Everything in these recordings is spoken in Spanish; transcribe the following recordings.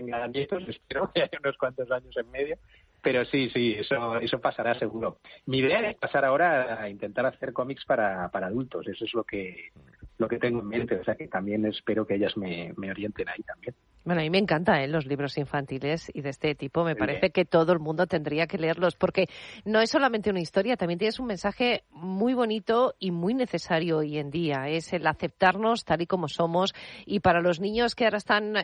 tenga nietos, espero que haya unos cuantos años en medio. Pero sí, eso pasará seguro. Mi idea es pasar ahora a intentar hacer cómics para adultos. Eso es lo que tengo en mente. O sea que también espero que ellas me orienten ahí también. Bueno, a mí me encantan los libros infantiles y de este tipo. Me parece que todo el mundo tendría que leerlos porque no es solamente una historia, también tienes un mensaje muy bonito y muy necesario hoy en día. Es el aceptarnos tal y como somos. Y para los niños que ahora están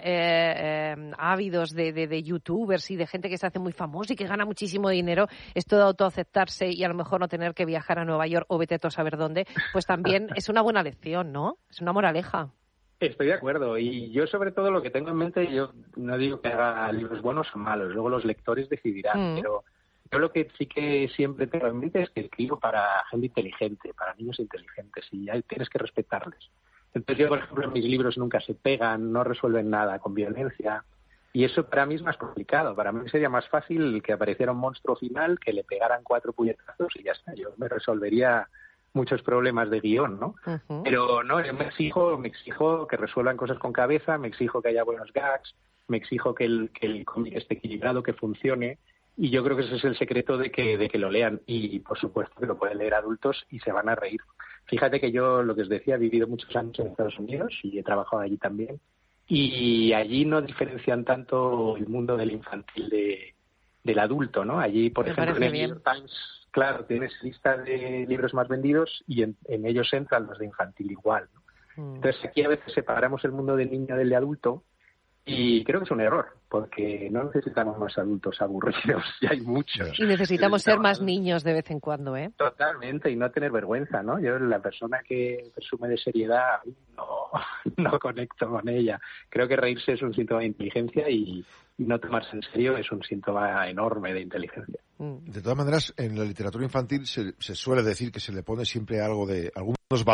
ávidos de youtubers y de gente que se hace muy famosa y que gana muchísimo dinero, esto de autoaceptarse y a lo mejor no tener que viajar a Nueva York o vete tú a saber dónde, pues también es una buena lección, ¿no? Es una moraleja. Estoy de acuerdo. Y yo, sobre todo, lo que tengo en mente, yo no digo que haga libros buenos o malos, luego los lectores decidirán, pero yo lo que sí que siempre tengo en mente es que escribo para gente inteligente, para niños inteligentes, y ahí tienes que respetarles. Entonces yo, por ejemplo, en mis libros nunca se pegan, no resuelven nada con violencia, y eso para mí es más complicado. Para mí sería más fácil que apareciera un monstruo final, que le pegaran 4 puñetazos y ya está. Yo me resolvería muchos problemas de guión, ¿no? Uh-huh. Pero no, yo me exijo que resuelvan cosas con cabeza, me exijo que haya buenos gags, me exijo que el cómic esté equilibrado, que funcione, y yo creo que ese es el secreto de que lo lean, y por supuesto que lo pueden leer adultos y se van a reír. Fíjate que yo, lo que os decía, he vivido muchos años en Estados Unidos y he trabajado allí también, y allí no diferencian tanto el mundo del infantil del adulto, ¿no? Allí, por ejemplo, en el New York Times, claro, tienes lista de libros más vendidos y en ellos entran los de infantil igual, ¿no? Entonces aquí a veces separamos el mundo del niño del de adulto y creo que es un error, porque no necesitamos más adultos aburridos, ya hay muchos. Y necesitamos ser más niños de vez en cuando, ¿eh? Totalmente, y no tener vergüenza, ¿no? Yo, la persona que presume de seriedad, no conecto con ella. Creo que reírse es un síntoma de inteligencia y no tomarse en serio es un síntoma enorme de inteligencia. De todas maneras, en la literatura infantil se suele decir que se le pone siempre algunos valores.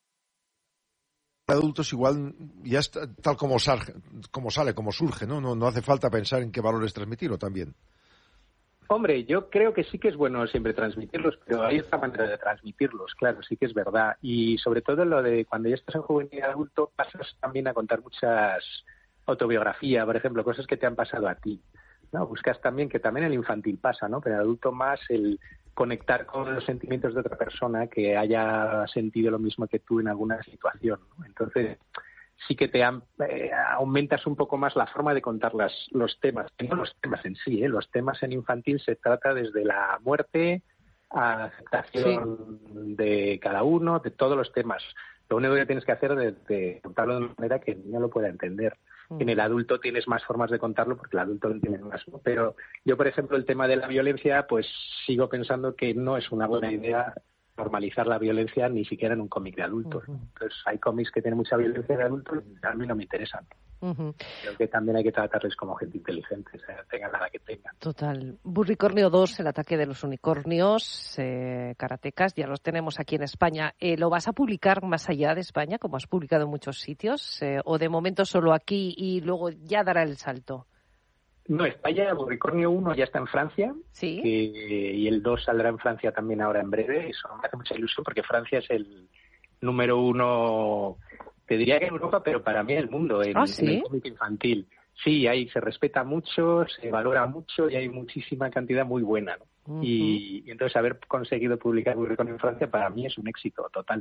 Adultos igual ya está tal como surge, ¿no? No hace falta pensar en qué valores transmitirlo también. Hombre, yo creo que sí que es bueno siempre transmitirlos, pero hay otra manera de transmitirlos, claro, sí que es verdad. Y sobre todo lo de cuando ya estás en juvenil y adulto, pasas también a contar muchas autobiografía, por ejemplo, cosas que te han pasado a ti, ¿no? Buscas también, que también el infantil pasa, ¿no? Pero el adulto más el conectar con los sentimientos de otra persona que haya sentido lo mismo que tú en alguna situación, ¿no? Entonces sí que te aumentas un poco más la forma de contar los temas, no los temas en sí, los temas en infantil se trata desde la muerte a la aceptación de cada uno, de todos los temas. Lo único que tienes que hacer es contarlo de una manera que el niño lo pueda entender. En el adulto tienes más formas de contarlo porque el adulto lo entiende más, ¿no? Pero yo, por ejemplo, el tema de la violencia, pues sigo pensando que no es una buena idea normalizar la violencia ni siquiera en un cómic de adultos. Entonces hay cómics que tienen mucha violencia de adultos y a mí no me interesan. Creo que también hay que tratarles como gente inteligente, sea, tengan la edad que tengan. Total. Burricornio 2, el ataque de los unicornios, karatecas, ya los tenemos aquí en España. ¿Lo vas a publicar más allá de España, como has publicado en muchos sitios? ¿O de momento solo aquí y luego ya dará el salto? No, España, Burricornio 1 ya está en Francia. Sí. Y el 2 saldrá en Francia también ahora en breve. Eso me hace mucha ilusión porque Francia es el número 1, te diría que en Europa, pero para mí en el mundo, en el cómic infantil. Sí, ahí se respeta mucho, se valora mucho y hay muchísima cantidad muy buena, ¿no? Y entonces haber conseguido publicar Burricornio en Francia para mí es un éxito total.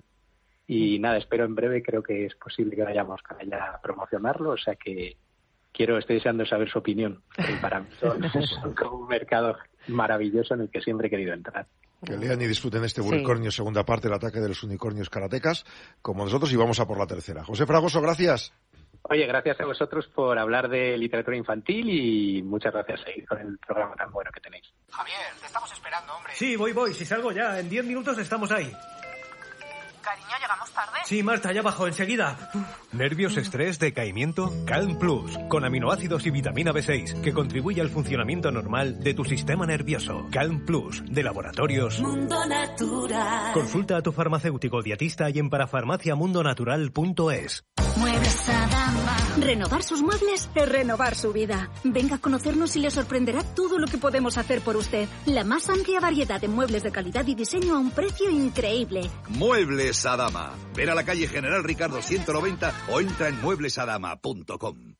Y nada, espero en breve, creo que es posible que vayamos para allá a promocionarlo, o sea que estoy deseando saber su opinión. Y para mí son como un mercado maravilloso en el que siempre he querido entrar. Que lean y disfruten este Burricornio, segunda parte, el ataque de los unicornios karatecas, como nosotros, y vamos a por la tercera. José Fragoso, gracias. Oye, gracias a vosotros por hablar de literatura infantil y muchas gracias a seguir con el programa tan bueno que tenéis. Javier, te estamos esperando, hombre. Sí, voy, si salgo ya, en 10 minutos estamos ahí. Cariño, ¿llegamos tarde? Sí, Marta, ya bajo, enseguida. ¿Nervios, estrés, decaimiento? Calm Plus, con aminoácidos y vitamina B6, que contribuye al funcionamiento normal de tu sistema nervioso. Calm Plus, de Laboratorios Mundo Natural. Consulta a tu farmacéutico dietista y en parafarmaciamundonatural.es. Muebles Adama. Renovar sus muebles es renovar su vida. Venga a conocernos y le sorprenderá todo lo que podemos hacer por usted. La más amplia variedad de muebles de calidad y diseño a un precio increíble. Muebles Adama. Ven a la calle General Ricardo 190 o entra en mueblesadama.com.